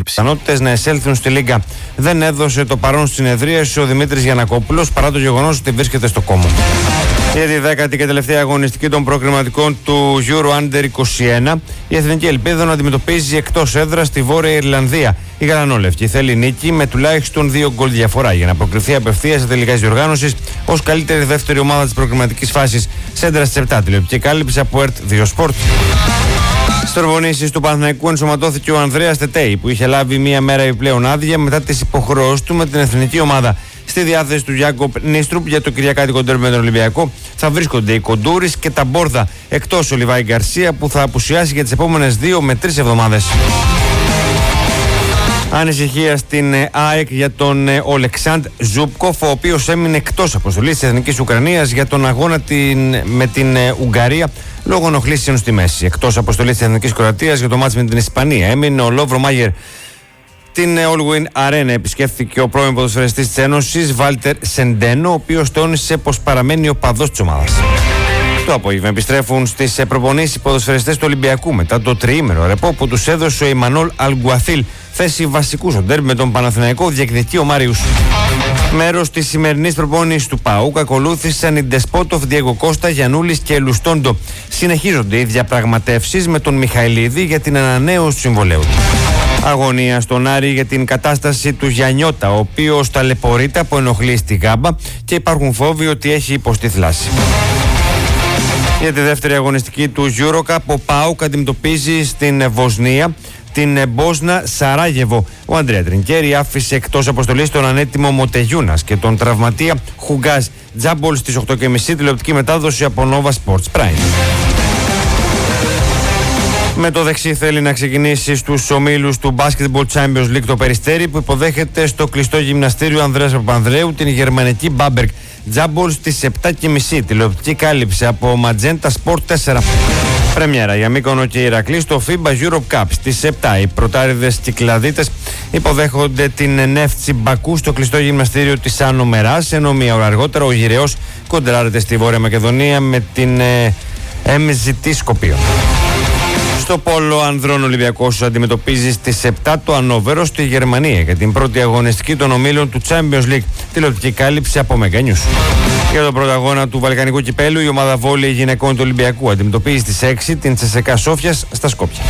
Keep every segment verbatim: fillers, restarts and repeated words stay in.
κάλυψη. Πιθανότητες να εισέλθουν στη Λίγκα δεν έδωσε το παρόν συνεδρίαση ο Δημήτρης Γιαννακόπουλος παρά το γεγονός ότι βρίσκεται στο κόμμα. Για τη δέκατη και τελευταία αγωνιστική των προκριματικών του Euro Under είκοσι ένα, η Εθνική Ελπίδα να αντιμετωπίζει εκτός έδρας στη Βόρεια Ιρλανδία. Η γαλανόλευκη θέλει νίκη με τουλάχιστον δύο γκολ διαφορά για να προκριθεί απευθείας στα τελικά της διοργάνωσης ως καλύτερη δεύτερη ομάδα της προκριματικής φάσης. Σέντρα στις επτά, τηλεοπτική κάλυψη από ΕΡΤ δύο Sport. Στις προπονήσεις του Παναθηναϊκού ενσωματώθηκε ο Ανδρέας Τετέι, που είχε λάβει μία μέρα επιπλέον άδεια μετά τις υποχρεώσεις του με την εθνική ομάδα. Στη διάθεση του Γιάκοπ Νίστρουπ για το Κυριακάτικο ντέρμπι με τον Ολυμπιακό θα βρίσκονται οι Κοντούρης και τα Μπόρδα, εκτός ο Λιβάη Γκαρσία που θα απουσιάσει για τις επόμενες δύο με τρεις εβδομάδες. Ανησυχία στην ΑΕΚ για τον Ολεξάντ Ζούπκοφ, ο οποίος έμεινε εκτός αποστολής της Εθνικής Ουκρανίας για τον αγώνα την, με την Ουγγαρία λόγω ενοχλήσεων στη μέση. Εκτός αποστολής της Εθνικής Κροατίας για το μάτς με την Ισπανία έμεινε ο Λόβρο Μάγερ. Την All-Win Arena επισκέφθηκε ο πρώην ποδοσφαιριστής της Ένωσης, Βάλτερ Σεντένο, ο οποίος τόνισε πως παραμένει ο παδός της ομάδας. Το απόγευμα επιστρέφουν στις προπονήσεις οι ποδοσφαιριστές του Ολυμπιακού μετά το τριήμερο ρεπό που τους έδωσε ο Ιμανόλ Αλγκουαθίλ. Θέση βασικού στο ντέρμπι με τον Παναθηναϊκό διεκδικεί ο Μάριους. Μέρος της σημερινής προπόνησης του ΠΑΟΚ ακολούθησαν οι Ντεσπότοφ, Διέγκο Κώστα, Γιαννούλης και Λουστόντο. Συνεχίζονται οι διαπραγματεύσεις με τον Μιχαηλίδη για την ανανέωση του συμβολέου. Αγωνία στον Άρη για την κατάσταση του Γιαννιώτα, ο οποίος ταλαιπωρείται από ενοχλή στη Γάμπα και υπάρχουν φόβοι ότι έχει υποστεί θλάση. Για τη δεύτερη αγωνιστική του EuroCup, ο ΠΑΟΚ αντιμετωπίζει στην Βοσνία την Μπόσνα Σαράγεβο. Ο Αντρέα Τρινκέρι άφησε εκτός αποστολής τον ανέτοιμο Μοτεγιούνας και τον τραυματία Χουγκάζ. Τζάμπολ στις οκτώ και μισή, τηλεοπτική μετάδοση από Nova Sports Prime. Με το δεξί θέλει να ξεκινήσει στους ομίλους του Basketball Champions League το Περιστέρι, που υποδέχεται στο κλειστό γυμναστήριο Ανδρέας Παπανδρέου την γερμανική Μπάμπεργκ. Τζάμπολ στις επτά και μισή, τηλεοπτική κάλυψη από Magenta Sport τέσσερα. Πρεμιέρα για Μύκονο και Ηρακλή στο FIBA Europe Cup. Στις επτά οι πρωτάριδες Κυκλαδίτες υποδέχονται την Νεύτσι Μπακού στο κλειστό γυμναστήριο της Άνω Μεράς, ενώ μία ώρα αργότερα ο Γυραιός κοντράρεται στη Βόρεια Μακεδονία με την ε, εμ ζι τι Σκοπίο. Στο πόλο ανδρών, Ολυμπιακός αντιμετωπίζει στις επτά το Ανόβερο στη Γερμανία για την πρώτη αγωνιστική των ομίλων του Champions League. Τηλεοπτική κάλυψη από Mega News. Για τον πρώτο αγώνα του Βαλκανικού Κυπέλου, η ομάδα βόλεϊ γυναικών του Ολυμπιακού αντιμετωπίζει στις έξι την Τσεσεκά Σόφιας στα Σκόπια.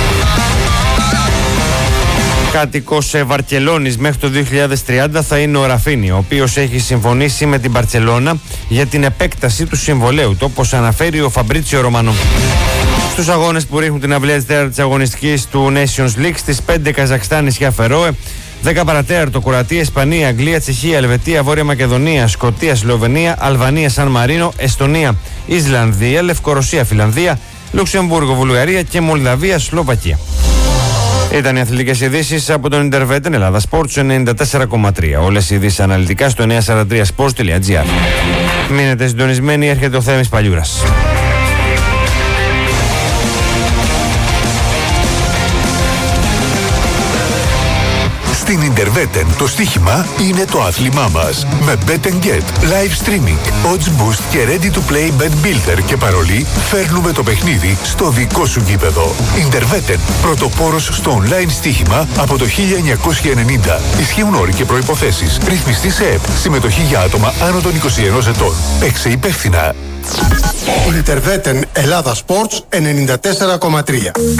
Κάτοικος Βαρκελόνης μέχρι το δύο χιλιάδες τριάντα θα είναι ο Ραφίνι, ο οποίος έχει συμφωνήσει με την Μπαρτσελώνα για την επέκταση του συμβολέου του, όπως αναφέρει ο Φαμπρίτσιο Ρωμανό. Στους αγώνες που ρίχνουν την αυλαία της τέταρτης αγωνιστικής του Nations League, στις πέντε Καζακστάν, νησιά Φερόε, δέκα παρατέταρτο Κροατία, Ισπανία, Αγγλία, Τσεχία, Ελβετία, Βόρεια Μακεδονία, Σκωτία, Σλοβενία, Αλβανία, Σαν Μαρίνο, Εστονία, Ισλανδία, Λευκορωσία, Φιλανδία, Λουξεμβούργο, Βουλγαρία και Μολδαβία, Σλοβακία. Ήταν οι αθλητικές ειδήσεις από τον Ιντερβέτεν Ελλάδα Sports ενενήντα τέσσερα κόμμα τρία. Όλες οι ειδήσεις αναλυτικά στο εννιακόσια σαράντα τρία sports τελεία gr. Μείνετε συντονισμένοι, έρχεται ο Θέμης Παλιούρας. Στην Ιντερβέτεν το στοίχημα είναι το άθλημά μας. Με Bet and Get, live streaming, odds boost και ready to play bet builder και παρολί, φέρνουμε το παιχνίδι στο δικό σου γήπεδο. Ιντερβέτεν, πρωτοπόρος στο online στοίχημα από το χίλια εννιακόσια ενενήντα. Ισχύουν όροι και προϋποθέσεις. Ρυθμιστή σε ΕΠ. Συμμετοχή για άτομα άνω των είκοσι ενός ετών. Παίξε υπεύθυνα. Ιντερβέτεν Ελλάδα Sports ενενήντα τέσσερα κόμμα τρία.